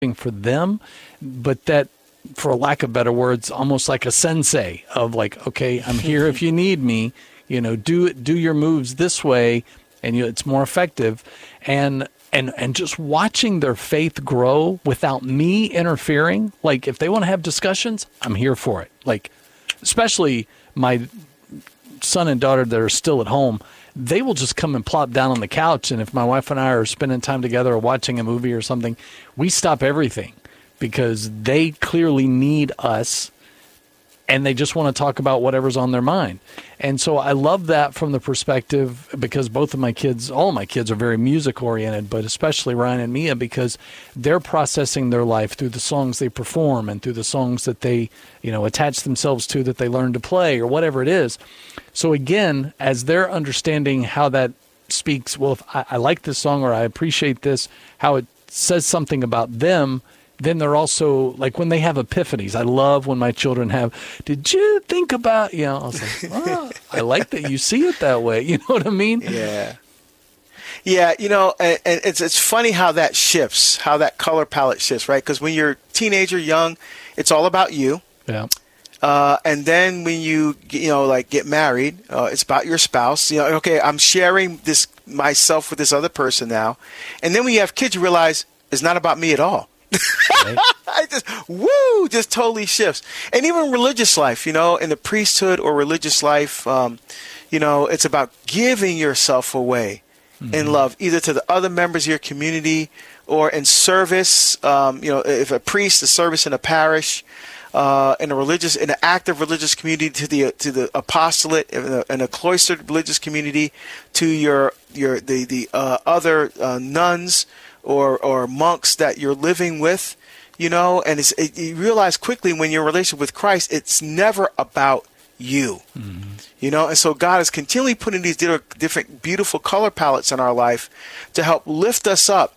for them, but that, for lack of better words, almost like a sensei of like, okay, I'm here if you need me, do your moves this way, and it's more effective. And just watching their faith grow without me interfering. Like, if they want to have discussions, I'm here for it. Like, especially my son and daughter that are still at home, they will just come and plop down on the couch. And if my wife and I are spending time together or watching a movie or something, we stop everything because they clearly need us and they just want to talk about whatever's on their mind. And so I love that from the perspective, because both of my kids, all of my kids are very music oriented, but especially Ryan and Mia, because they're processing their life through the songs they perform and through the songs that they, attach themselves to, that they learn to play or whatever it is. So again, as they're understanding how that speaks, well, if I like this song or I appreciate this, how it says something about them, then they're also, like when they have epiphanies, I love when my children have, did you think about, I was like, oh, I like that you see it that way. You know what I mean? Yeah. Yeah, and it's funny how that shifts, how that color palette shifts, right? Because when you're a teenager, young, it's all about you. Yeah. And then when you, get married, it's about your spouse. Okay, I'm sharing this myself with this other person now. And then when you have kids, you realize it's not about me at all. Right. I just totally shifts. And even religious life, in the priesthood or religious life, it's about giving yourself away in love, either to the other members of your community or in service. If a priest is service in a parish, in an active religious community, to the apostolate, in a cloistered religious community, to the other nuns or monks that you're living with, and you realize quickly when you're in a relationship with Christ, it's never about you, and so God is continually putting these different beautiful color palettes in our life to help lift us up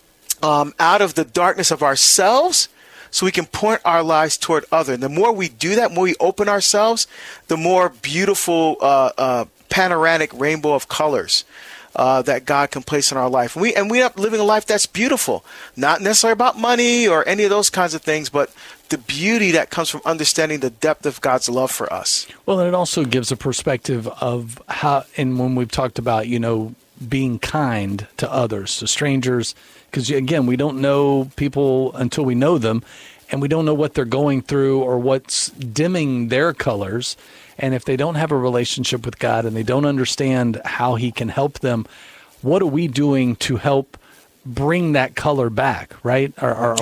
out of the darkness of ourselves, so we can point our lives toward others. And the more we do that, the more we open ourselves, the more beautiful panoramic rainbow of colors that God can place in our life. And we end up living a life that's beautiful, not necessarily about money or any of those kinds of things, but the beauty that comes from understanding the depth of God's love for us. Well, and it also gives a perspective of how, and when we've talked about, being kind to others, to strangers, because again, we don't know people until we know them, and we don't know what they're going through or what's dimming their colors. And if they don't have a relationship with God and they don't understand how He can help them, what are we doing to help bring that color back? Right? Are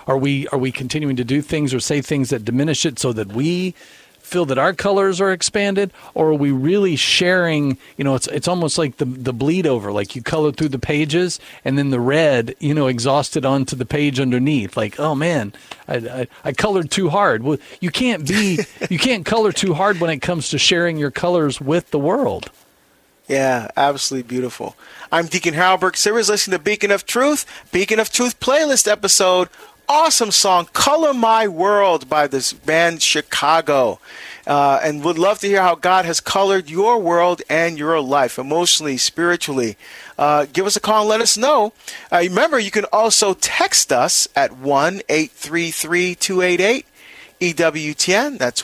we continuing to do things or say things that diminish it so that we feel that our colors are expanded, or are we really sharing? It's almost like the bleed over, like you color through the pages and then the red, exhausted onto the page underneath. Like, oh man, I colored too hard. Well, you can't color too hard when it comes to sharing your colors with the world. Yeah, absolutely beautiful. I'm Deacon Harold Burke-Sivers, listening to Beacon of Truth playlist episode. Awesome song, Color My World by this band Chicago. And would love to hear how God has colored your world and your life, emotionally, spiritually. Give us a call and let us know. Remember, you can also text us at 1-833-288-EWTN. That's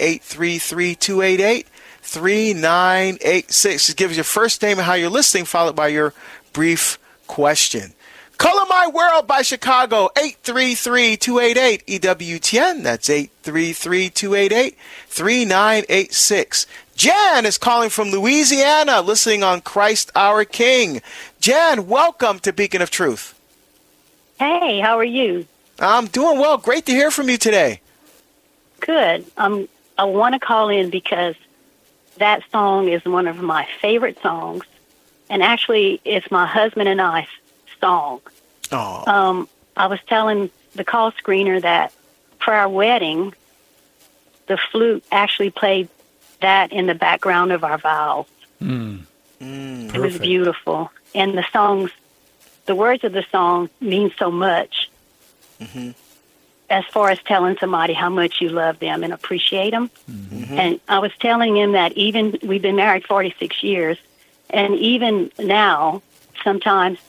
1-833-288-3986. Just give us your first name and how you're listening, followed by your brief question. Color My World by Chicago, 833-288-EWTN. That's 833-288-3986. Jan is calling from Louisiana, listening on Christ Our King. Jan, welcome to Beacon of Truth. Hey, how are you? I'm doing well. Great to hear from you today. Good. I want to call in because that song is one of my favorite songs, and actually it's my husband and I's song. Oh. I was telling the call screener that for our wedding, the flute actually played that in the background of our vows. It was beautiful. And the words of the song mean so much as far as telling somebody how much you love them and appreciate them. And I was telling him that we've been married 46 years, and even now, sometimes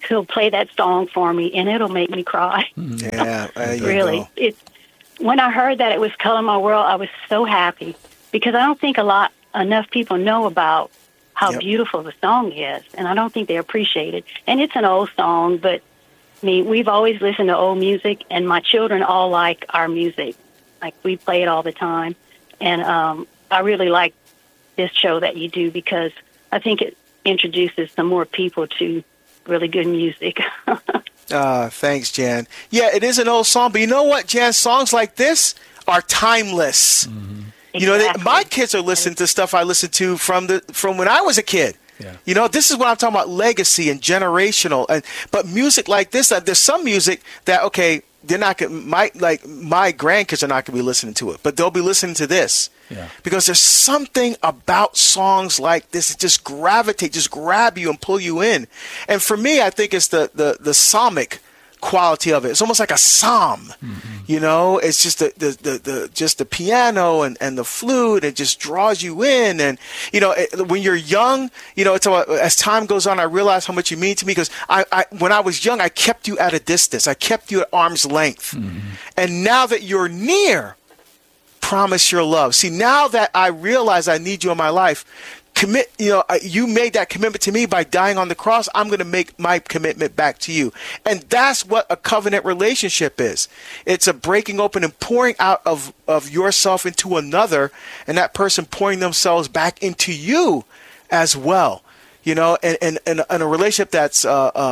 he'll play that song for me, and it'll make me cry. Yeah, there you Really, go. it's when I heard that it was "Color My World," I was so happy because I don't think enough people know about how beautiful the song is, and I don't think they appreciate it. And it's an old song, but I mean, we've always listened to old music, and my children all like our music. Like, we play it all the time. And I really like this show that you do because I think it introduces some more people to really good music. Thanks, Jan. Yeah, it is an old song, but you know what, Jan? Songs like this are timeless. You know, my kids are listening to stuff I listened to from when I was a kid. Yeah. You know, this is what I'm talking about, legacy and generational. But music like this, there's some music that, okay, they're not going my grandkids are not going to be listening to it, but they'll be listening to this. Yeah. Because there's something about songs like this that just gravitate, just grab you and pull you in. And for me, I think it's the psalmic quality of it. It's almost like a psalm. You know, it's just the piano and the flute. It just draws you in. And you know, when you're young, you know, as time goes on, I realize how much you mean to me because I when I was young, I kept you at a distance. I kept you at arm's length. And now that you're near, promise your love. See, now that I realize I need you in my life, commit, you know, you made that commitment to me by dying on the cross. I'm going to make my commitment back to you. And that's what a covenant relationship is. It's a breaking open and pouring out of yourself into another, and that person pouring themselves back into you as well. You know, and a relationship that's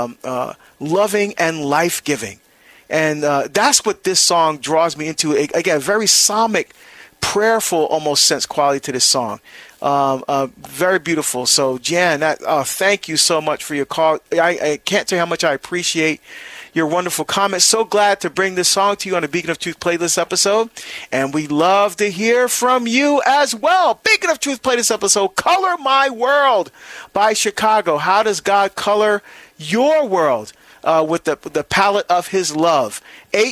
loving and life-giving. And that's what this song draws me into. Again, a very psalmic, prayerful almost sense quality to this song. Very beautiful. So, Jan, thank you so much for your call. I can't tell you how much I appreciate your wonderful comments. So glad to bring this song to you on the Beacon of Truth playlist episode. And we love to hear from you as well. Beacon of Truth playlist episode, Color My World by Chicago. How does God color your world? With the palette of his love.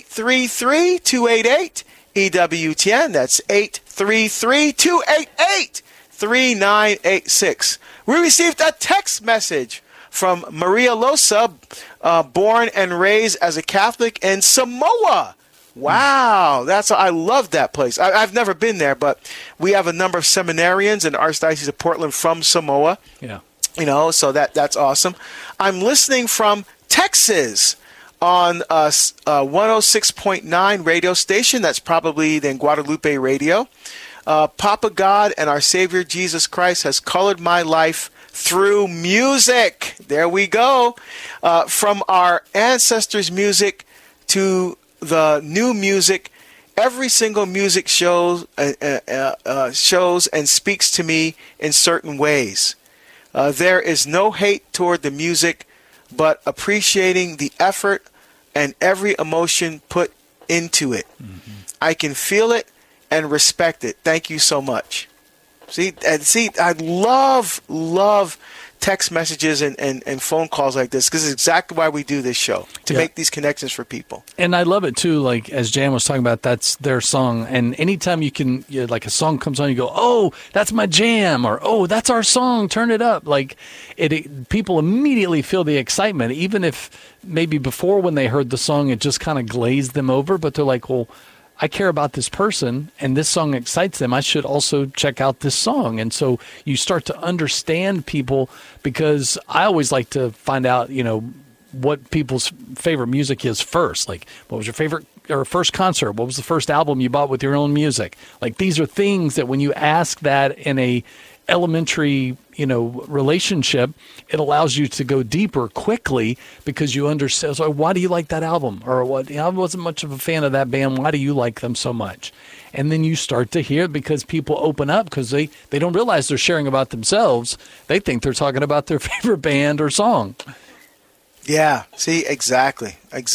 833-288-EWTN. That's 833-288-3986. We received a text message from Maria Losa, born and raised as a Catholic in Samoa. Wow, I love that place. I've never been there, but we have a number of seminarians in the Archdiocese of Portland from Samoa. Yeah. You know, so that's awesome. I'm listening from Texas on 106.9 radio station. That's probably then Guadalupe Radio. Papa God and our Savior Jesus Christ has colored my life through music. There we go. From our ancestors' music to the new music, every single music shows and speaks to me in certain ways. There is no hate toward the music, but appreciating the effort and every emotion put into it. I can feel it and respect it. Thank you so much. See, I love text messages and phone calls like this because it's exactly why we do this show, to make these connections for people. And I love it too, like as Jan was talking about, that's their song. And anytime like a song comes on, you go, oh, that's my jam, or oh, that's our song, turn it up. Like people immediately feel the excitement, even if maybe before when they heard the song, it just kind of glazed them over, but they're like, well, I care about this person and this song excites them. I should also check out this song. And so you start to understand people, because I always like to find out, you know, what people's favorite music is first. Like, what was your favorite or first concert? What was the first album you bought with your own music? Like, these are things that when you ask that in a elementary, you know, relationship, it allows you to go deeper quickly because you understand. So why do you like that album? Or what? I wasn't much of a fan of that band. Why do you like them so much? And then you start to hear, because people open up, because they don't realize they're sharing about themselves. They think they're talking about their favorite band or song. Yeah. See, exactly.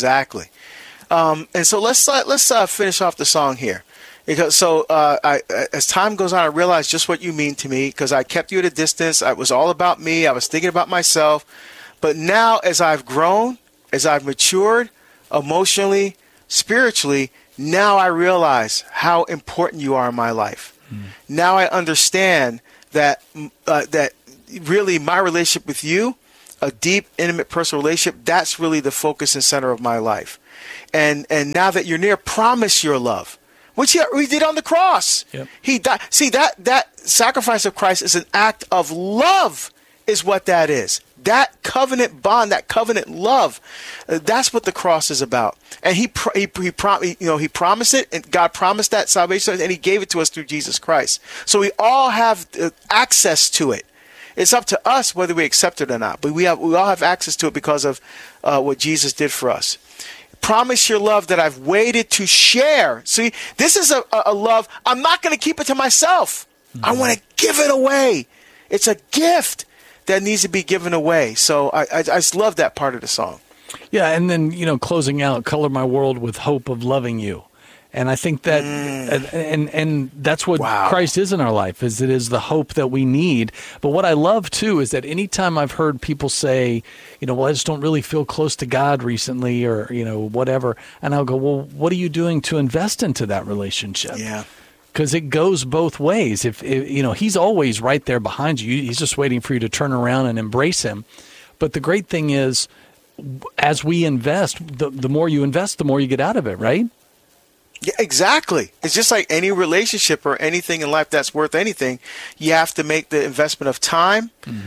And so let's finish off the song here. Because as time goes on, I realize just what you mean to me, because I kept you at a distance. It was all about me. I was thinking about myself. But now, as I've grown, as I've matured emotionally, spiritually, now I realize how important you are in my life. Now I understand that really my relationship with you a deep, intimate, personal relationship, that's really the focus and center of my life. And now that you're near, promise your love, which he did on the cross. Yep. He died. See, that sacrifice of Christ is an act of love, is what that is. That covenant bond, that covenant love, that's what the cross is about. And he promised it, and God promised that salvation, and he gave it to us through Jesus Christ. So we all have access to it. It's up to us whether we accept it or not, but we all have access to it because of what Jesus did for us. Promise your love that I've waited to share. See, this is a love. I'm not going to keep it to myself. I want to give it away. It's a gift that needs to be given away. So I just love that part of the song. Yeah, and then, closing out, color my world with hope of loving you. And I think that, and that's what Christ is in our life, is it is the hope that we need. But what I love, too, is that anytime I've heard people say, well, I just don't really feel close to God recently, or, whatever, and I'll go, well, what are you doing to invest into that relationship? Yeah. Because it goes both ways. If he's always right there behind you. He's just waiting for you to turn around and embrace him. But the great thing is, as we invest, the more you invest, the more you get out of it, right? Yeah, exactly. It's just like any relationship or anything in life that's worth anything. You have to make the investment of time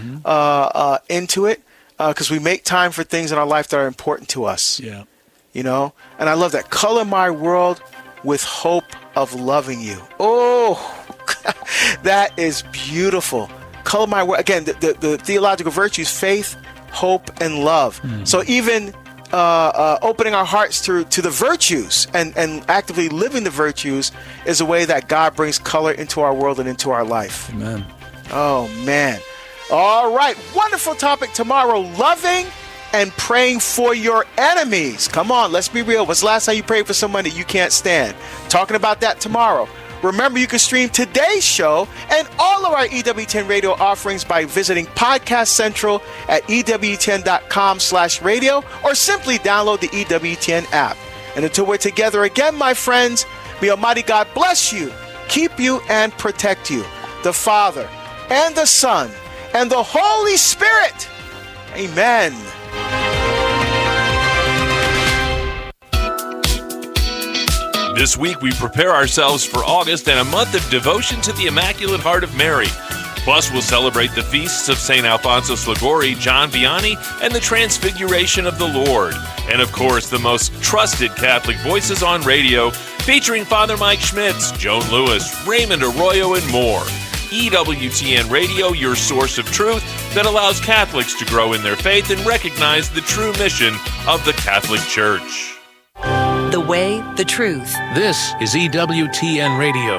into it, because we make time for things in our life that are important to us. Yeah. And I love that. Color my world with hope of loving you. Oh, that is beautiful. Color my world. Again, the theological virtues: faith, hope, and love. So even opening our hearts to the virtues and actively living the virtues is a way that God brings color into our world and into our life. Amen. Oh, man. All right. Wonderful topic tomorrow. Loving and praying for your enemies. Come on, let's be real. When's the last time you prayed for someone that you can't stand? Talking about that tomorrow. Remember, you can stream today's show and all of our EWTN radio offerings by visiting Podcast Central at EWTN.com/radio, or simply download the EWTN app. And until we're together again, my friends, may Almighty God bless you, keep you, and protect you. The Father and the Son and the Holy Spirit. Amen. This week, we prepare ourselves for August and a month of devotion to the Immaculate Heart of Mary. Plus, we'll celebrate the feasts of St. Alphonsus Liguori, John Vianney, and the Transfiguration of the Lord. And, of course, the most trusted Catholic voices on radio, featuring Father Mike Schmitz, Joan Lewis, Raymond Arroyo, and more. EWTN Radio, your source of truth that allows Catholics to grow in their faith and recognize the true mission of the Catholic Church. The way, the truth. This is EWTN Radio.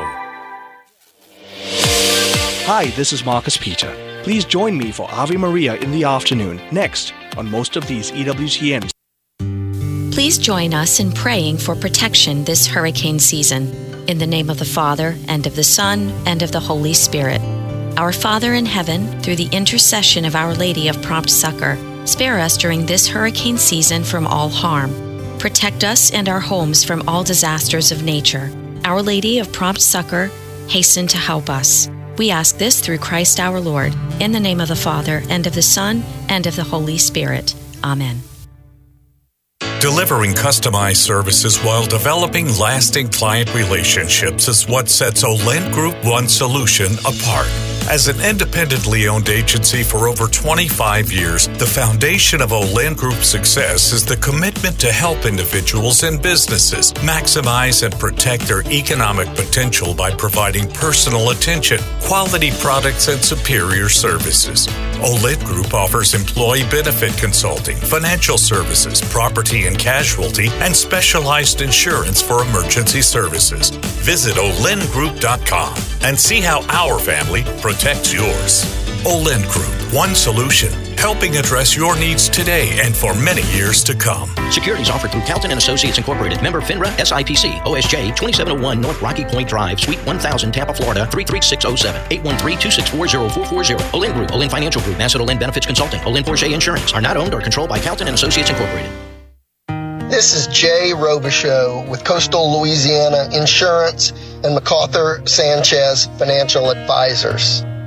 Hi, this is Marcus Peter. Please join me for Ave Maria in the afternoon, next on most of these EWTNs. Please join us in praying for protection this hurricane season. In the name of the Father, and of the Son, and of the Holy Spirit. Our Father in heaven, through the intercession of Our Lady of Prompt Succor, spare us during this hurricane season from all harm. Protect us and our homes from all disasters of nature. Our Lady of Prompt Succor, hasten to help us. We ask this through Christ our Lord, in the name of the Father, and of the Son, and of the Holy Spirit. Amen. Delivering customized services while developing lasting client relationships is what sets Olent Group One Solution apart. As an independently owned agency for over 25 years, the foundation of Olent Group's success is the commitment to help individuals and businesses maximize and protect their economic potential by providing personal attention, quality products, and superior services. Olent Group offers employee benefit consulting, financial services, property and casualty, and specialized insurance for emergency services. Visit olentgroup.com and see how our family protects yours. Olent Group, one solution, helping address your needs today and for many years to come. Securities offered through Calton and Associates Incorporated, member FINRA SIPC, OSJ 2701 North Rocky Point Drive, Suite 1000, Tampa, Florida 33607, 813-264-0440. Olent Group, Olent Financial Group, Massett Olent Benefits Consulting, Olent Porsche Insurance are not owned or controlled by Calton and Associates Incorporated. This is Jay Robichaux with Coastal Louisiana Insurance and MacArthur Sanchez Financial Advisors.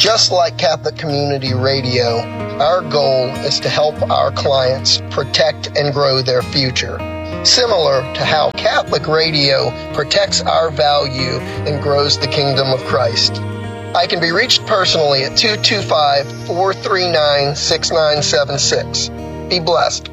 Just like Catholic Community Radio, our goal is to help our clients protect and grow their future, similar to how Catholic Radio protects our value and grows the kingdom of Christ. I can be reached personally at 225-439-6976. Be blessed.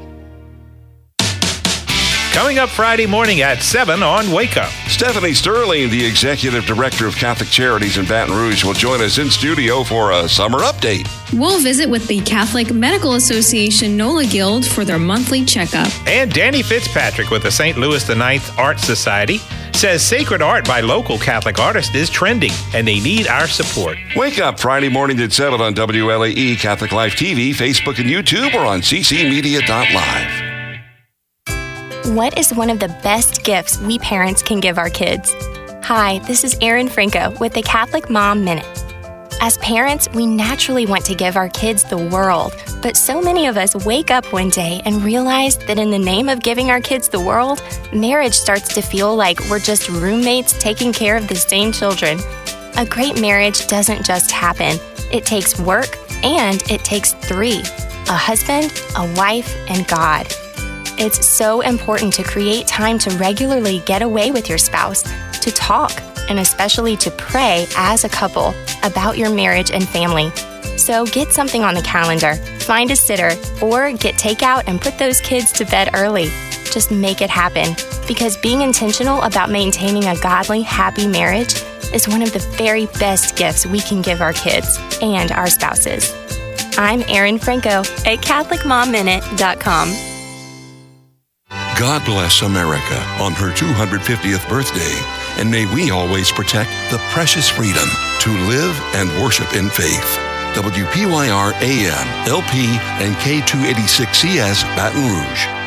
Coming up Friday morning at 7 on Wake Up. Stephanie Sterling, the Executive Director of Catholic Charities in Baton Rouge, will join us in studio for a summer update. We'll visit with the Catholic Medical Association NOLA Guild for their monthly checkup. And Danny Fitzpatrick with the St. Louis IX Art Society says sacred art by local Catholic artists is trending and they need our support. Wake Up Friday morning at 7 on WLAE, Catholic Life TV, Facebook and YouTube, or on ccmedia.live. What is one of the best gifts we parents can give our kids? Hi, this is Erin Franco with the Catholic Mom Minute. As parents, we naturally want to give our kids the world, but so many of us wake up one day and realize that in the name of giving our kids the world, marriage starts to feel like we're just roommates taking care of the same children. A great marriage doesn't just happen. It takes work, and it takes three: a husband, a wife, and God. It's so important to create time to regularly get away with your spouse, to talk, and especially to pray as a couple about your marriage and family. So get something on the calendar, find a sitter, or get takeout and put those kids to bed early. Just make it happen, because being intentional about maintaining a godly, happy marriage is one of the very best gifts we can give our kids and our spouses. I'm Erin Franco at CatholicMomMinute.com. God bless America on her 250th birthday, and may we always protect the precious freedom to live and worship in faith. WPYR AM, LP, and K286CS Baton Rouge.